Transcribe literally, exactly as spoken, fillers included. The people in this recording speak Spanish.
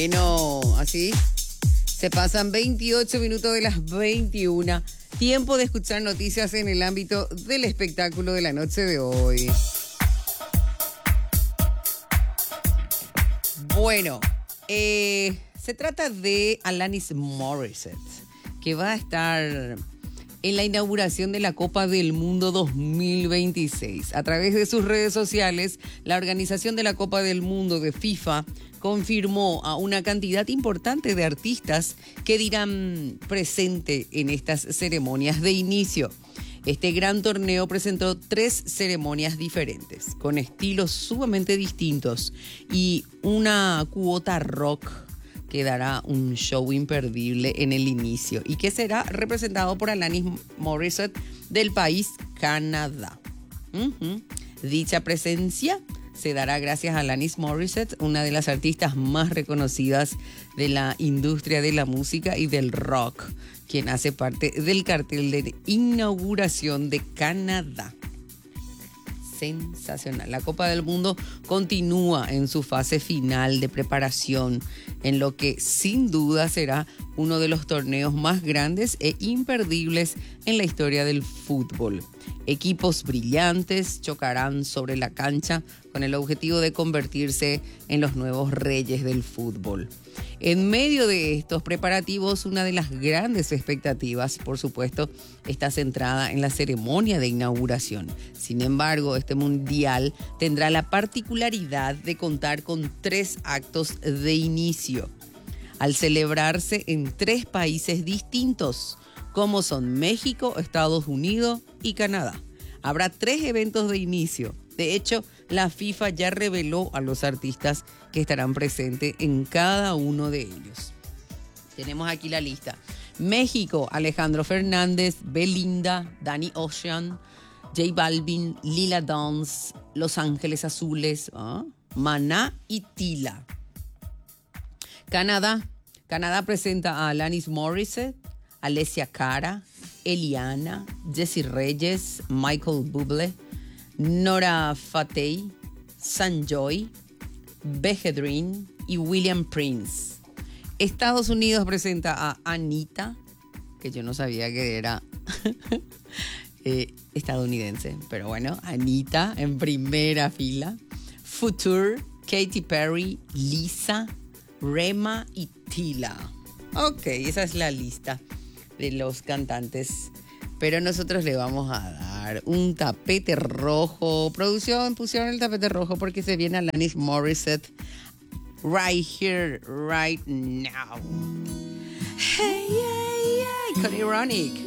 Bueno, así se pasan veintiocho minutos de las veintiuna. Tiempo de escuchar noticias en el ámbito del espectáculo de la noche de hoy. Bueno, eh, se trata de Alanis Morissette, que va a estar en la inauguración de la Copa del Mundo dos mil veintiséis. A través de sus redes sociales, la organización de la Copa del Mundo de FIFA confirmó a una cantidad importante de artistas que dirán presente en estas ceremonias de inicio. Este gran torneo presentó tres ceremonias diferentes, con estilos sumamente distintos y una cuota rock que dará un show imperdible en el inicio y que será representado por Alanis Morissette del país Canadá. Uh-huh. Dicha presencia se dará gracias a Alanis Morissette, una de las artistas más reconocidas de la industria de la música y del rock, quien hace parte del cartel de inauguración de Canadá. Sensacional. La Copa del Mundo continúa en su fase final de preparación, en lo que sin duda será uno de los torneos más grandes e imperdibles en la historia del fútbol. Equipos brillantes chocarán sobre la cancha con el objetivo de convertirse en los nuevos reyes del fútbol. En medio de estos preparativos, una de las grandes expectativas, por supuesto, está centrada en la ceremonia de inauguración. Sin embargo, este mundial tendrá la particularidad de contar con tres actos de inicio, al celebrarse en tres países distintos, como son México, Estados Unidos y Canadá. Habrá tres eventos de inicio. De hecho, la FIFA ya reveló a los artistas que estarán presentes en cada uno de ellos. Tenemos aquí la lista. México, Alejandro Fernández, Belinda, Danny Ocean, J Balvin, Lila Downs, Los Ángeles Azules, ¿ah? Maná y Tila. Canadá. Canadá presenta a Alanis Morissette, Alessia Cara, Eliana, Jessie Reyes, Michael Bublé, Nora Fatey, Sanjoy, Behedrin y William Prince. Estados Unidos presenta a Anita, que yo no sabía que era eh, estadounidense, pero bueno, Anita en primera fila. Future, Katy Perry, Lisa, Rema y Tila. Ok, esa es la lista de los cantantes, pero nosotros le vamos a dar un tapete rojo. Producción, pusieron el tapete rojo porque se viene Alanis Morissette right here, right now. Hey, hey, hey, con Ironic.